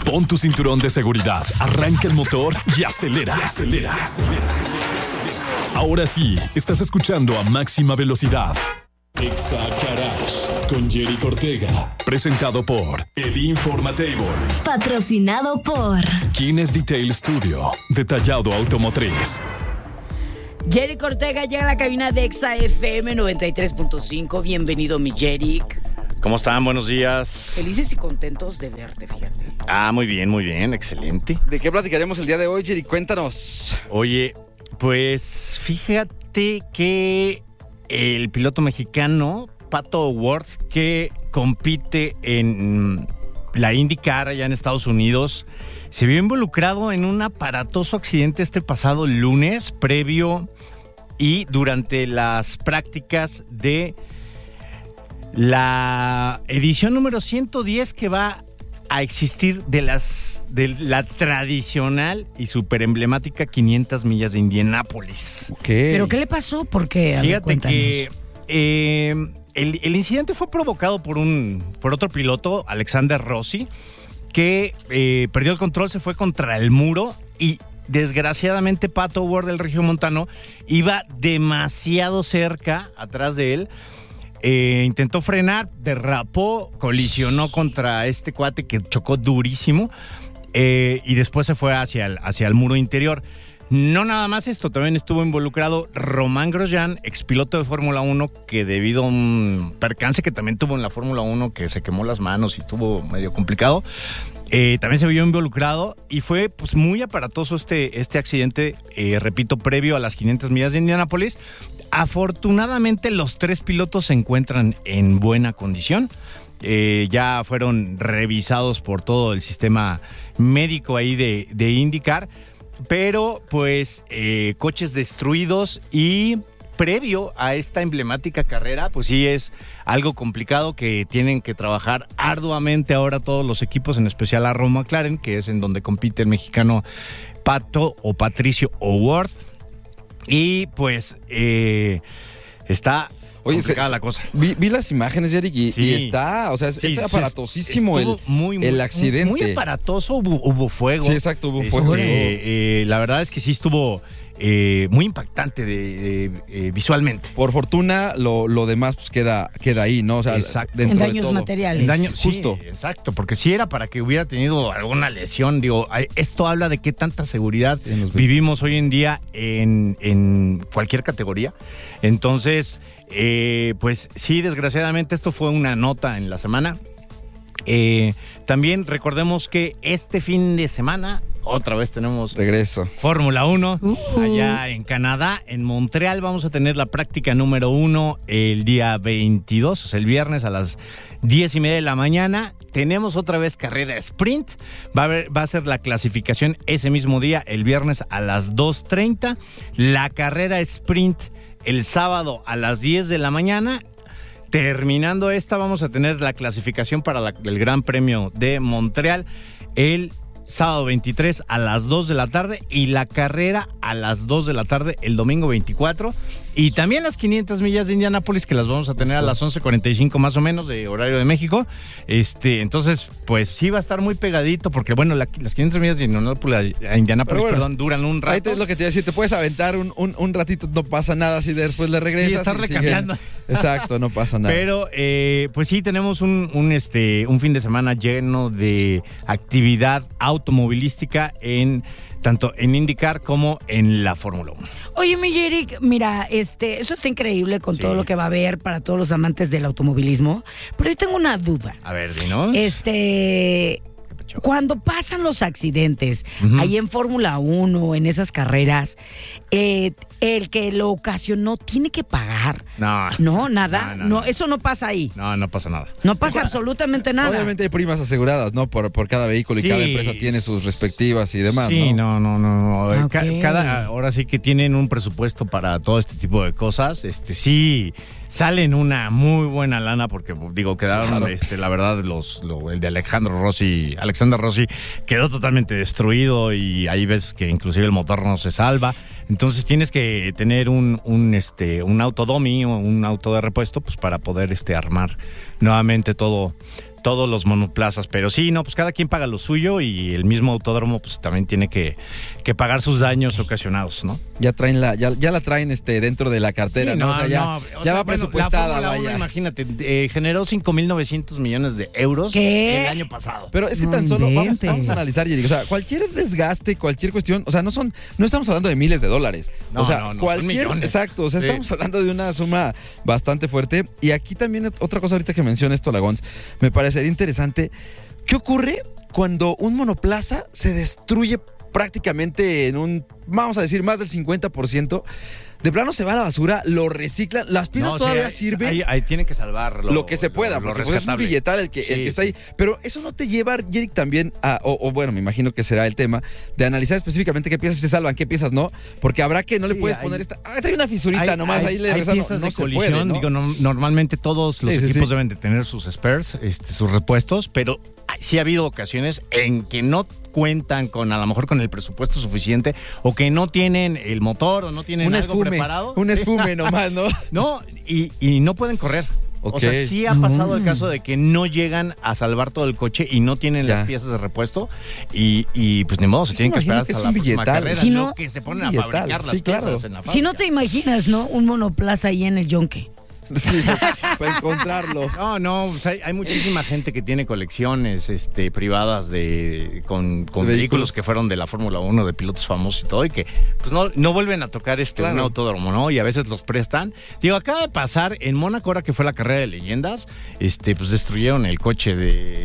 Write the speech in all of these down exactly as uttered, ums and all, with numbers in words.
Pon tu cinturón de seguridad, arranca el motor y acelera. Y acelera, acelera, acelera, acelera. Ahora sí, estás escuchando a máxima velocidad. Exa Garage con Jerry Ortega. Presentado por El Informatable. Patrocinado por Kines Detail Studio. Detallado automotriz. Jerry Ortega llega a la cabina de Exa F M noventa y tres punto cinco. Bienvenido, mi Jerry. ¿Cómo están? Buenos días. Felices y contentos de verte, fíjate. Ah, muy bien, muy bien, excelente. ¿De qué platicaremos el día de hoy, Jerry? Cuéntanos. Oye, pues fíjate que el piloto mexicano Pato O'Ward, que compite en la IndyCar allá en Estados Unidos, se vio involucrado en un aparatoso accidente este pasado lunes, previo y durante las prácticas de la edición número ciento diez que va a existir de las de la tradicional y súper emblemática quinientas millas de Indianápolis. Okay. ¿Pero qué le pasó? Porque a ver, Fíjate cuéntanos. que eh, el, el incidente fue provocado por un por otro piloto, Alexander Rossi, que eh, perdió el control, se fue contra el muro y desgraciadamente Pato O'Ward del regiomontano iba demasiado cerca atrás de él. Eh, intentó frenar, derrapó, colisionó contra este cuate que chocó durísimo eh, y después se fue hacia el, hacia el muro interior. No nada más esto, también estuvo involucrado Román Grosjean, expiloto de Fórmula uno, que debido a un percance que también tuvo en la Fórmula uno, que se quemó las manos y estuvo medio complicado, eh, también se vio involucrado y fue pues muy aparatoso este, este accidente, eh, repito, previo a las quinientas millas de Indianápolis. Afortunadamente los tres pilotos se encuentran en buena condición. Eh, ya fueron revisados por todo el sistema médico ahí de, de IndyCar, pero pues eh, coches destruidos y previo a esta emblemática carrera, pues sí es algo complicado que tienen que trabajar arduamente ahora todos los equipos, en especial a Arrow McLaren, que es en donde compite el mexicano Pato o Patricio O'Ward. Y pues eh, está Oye, complicada se, la cosa. Vi, vi las imágenes, Jerry, y, Sí. y está, o sea, es, Sí, es aparatosísimo el, muy, muy, el accidente. Muy, muy aparatoso, hubo, hubo fuego. Sí, exacto, hubo Este, fuego. eh, la verdad es que sí estuvo eh, muy impactante de, de, eh, visualmente. Por fortuna, lo, lo demás pues queda, queda ahí, ¿no? O sea, Exacto. dentro En de daños todo. materiales. En daño, Justo. Sí, exacto, porque si era para que hubiera tenido alguna lesión, digo, esto habla de qué tanta seguridad Sí, nos vivimos hoy en día en, en cualquier categoría. Entonces, eh, pues sí, desgraciadamente esto fue una nota en la semana. Eh, también recordemos que este fin de semana otra vez tenemos Regreso. Fórmula uno, Uh. allá en Canadá, en Montreal. Vamos a tener la práctica número uno el día veintidós, o sea, el viernes a las diez y media de la mañana. Tenemos otra vez carrera sprint. Va a, haber, va a ser la clasificación ese mismo día, el viernes a las dos treinta. La carrera sprint el sábado a las diez de la mañana. Terminando esta, vamos a tener la clasificación para la, el Gran Premio de Montreal el sábado veintitrés a las dos de la tarde y la carrera a las dos de la tarde el domingo veinticuatro. Y también las quinientas millas de Indianápolis, que las vamos a tener a las once cuarenta y cinco más o menos de horario de México. Este, entonces, pues sí va a estar muy pegadito porque, bueno, la, las quinientas millas de Indianápolis, Indianápolis bueno, perdón, duran un rato. Ahí te es lo que te iba a decir, te puedes aventar un, un, un ratito, no pasa nada, si después le regresas. Sí, estarle y siguen. cambiando. Exacto, no pasa nada. Pero, eh, pues sí, tenemos un, un, este, un fin de semana lleno de actividad automovilística en tanto en IndyCar como en la Fórmula uno. Oye, mi Jerry, mira, este, eso está increíble con Sí. todo lo que va a haber para todos los amantes del automovilismo, pero yo tengo una duda. A ver, dinos. Este, ¿Qué pacho? cuando pasan los accidentes, Ujú. ahí en Fórmula uno, en esas carreras, eh, el que lo ocasionó tiene que pagar. No. No, nada. No, No, no, no. eso no pasa ahí. No, no pasa nada. No pasa absolutamente nada. Obviamente hay primas aseguradas, ¿no? Por, por cada vehículo Sí. y cada empresa tiene sus respectivas y demás, Sí, ¿no? no, no, no. no. Ah, Ca- ok. Cada, ahora sí que tienen un presupuesto para todo este tipo de cosas. Este, sí, salen una muy buena lana porque, digo, quedaron, Claro. este, la verdad, los, lo- el de Alejandro Rossi, Alexander Rossi, quedó totalmente destruido y hay veces que inclusive el motor no se salva. Entonces tienes que tener un, un, este, un auto dummy o un auto de repuesto, pues para poder este, armar nuevamente todo, todos los monoplazas. Pero sí, no, pues cada quien paga lo suyo y el mismo autódromo pues también tiene que, que pagar sus daños ocasionados, ¿no? Ya traen la, ya, ya la traen este dentro de la cartera, Sí, ¿no? no, O sea, ya, no, o ya sea, va bueno, presupuestada, la Fórmula uno, vaya. imagínate, eh, generó cinco mil novecientos millones de euros ¿Qué? el año pasado. Pero es que No tan solo vamos, inventes. vamos a analizar, Jerry. O sea, cualquier desgaste, cualquier cuestión, o sea, no son, no estamos hablando de miles de dólares. No, o sea, no, no, son cualquier, millones. exacto. O sea, Sí. estamos hablando de una suma bastante fuerte. Y aquí también otra cosa ahorita que menciona esto, Lagons, me parecería interesante. ¿Qué ocurre cuando un monoplaza se destruye prácticamente en un, vamos a decir, más del cincuenta por ciento? De plano se va a la basura, lo reciclan, las piezas No, todavía sí, ahí- sirven. Ahí, ahí tienen que salvar lo, Lo que se pueda, lo, lo porque pues, es un rescatable. billetal el que, el Sí, que está sí. ahí. Pero eso no te lleva, Jerick, también a, o, o bueno, me imagino que será el tema, de analizar específicamente qué piezas se salvan, qué piezas no, porque habrá que no le Sí, puedes hay- poner esta, ah, trae una fisurita Hay- nomás, hay- ahí le hay rezan, no, piezas no de se colisión, puede, ¿no? digo, no- normalmente todos los Sí, sí, equipos sí. deben de tener sus spares, este, sus repuestos, pero hay- sí ha habido ocasiones en que no cuentan con, a lo mejor con el presupuesto suficiente, o que no tienen el motor, o no tienen un algo esfume, preparado. un esfume nomás, ¿no? No, y, y no pueden correr. Ok. O sea, sí ha pasado el Mm. caso de que no llegan a salvar todo el coche y no tienen Ya. las piezas de repuesto y, y pues ni modo, Sí, se tienen se que esperar imagina que hasta es la un próxima billetal. carrera, Si en no- lo que se es ponen un a billetal, fabricar las sí, claro. piezas en la Si no fábrica. te imaginas, ¿no? Un monoplaza ahí en el yonque. Sí, para encontrarlo. No, no, o sea, hay, hay muchísima gente que tiene colecciones este, privadas de con, con De vehículos. vehículos. que fueron de la Fórmula uno, de pilotos famosos y todo, y que pues no, no vuelven a tocar este Claro. un autódromo, ¿no? Y a veces los prestan. Digo, acaba de pasar en Mónaco, ahora que fue la carrera de leyendas, este, pues destruyeron el coche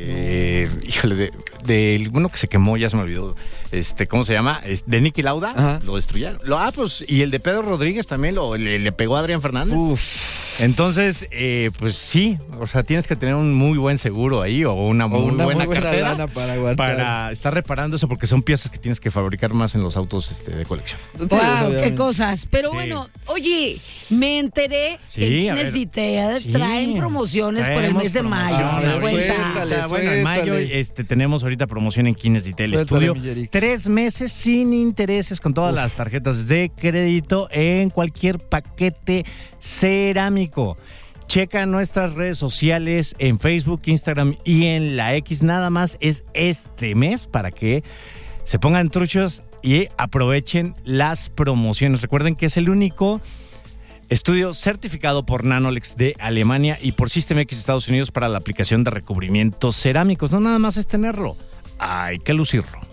de. Híjole, de, de uno que se quemó, ya se me olvidó. Este, ¿cómo se llama? Es de Niki Lauda, Ajá. lo destruyeron. Lo, ah, pues, y el de Pedro Rodríguez también lo, le, le pegó a Adrián Fernández. Uf. Entonces, eh, pues sí, o sea, tienes que tener un muy buen seguro ahí o una O muy una buena muy buena cartera lana para aguantar. para estar reparando eso, porque son piezas que tienes que fabricar más en los autos este, de colección. Sí, Wow, obviamente. qué cosas. Pero Sí. bueno, oye, me enteré Sí, que a Guinness ver. Detail Sí. traen promociones por el Traemos mes de mayo. promoción. A ver, Cuenta. suéltale. Ah, bueno, en mayo suéltale. este, tenemos ahorita promoción en Guinness Detail Suéltale, Studio. mi Yerick. Tres meses sin intereses con todas Uf. las tarjetas de crédito en cualquier paquete cerámico. Checa nuestras redes sociales en Facebook, Instagram y en la X. Nada más es este mes para que se pongan truchos y aprovechen las promociones. Recuerden que es el único estudio certificado por Nanolex de Alemania y por System X de Estados Unidos para la aplicación de recubrimientos cerámicos. No nada más es tenerlo, hay que lucirlo.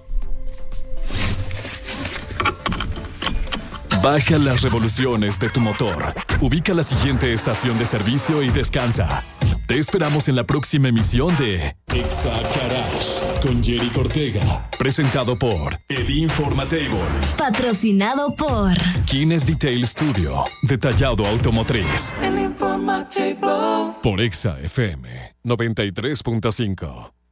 Baja las revoluciones de tu motor. Ubica la siguiente estación de servicio y descansa. Te esperamos en la próxima emisión de Exa Garage con Jerick Ortega. Presentado por El Informatable. Patrocinado por Guinness Detail Studio. Detallado automotriz. El Informatable. Por Exa F M noventa y tres punto cinco.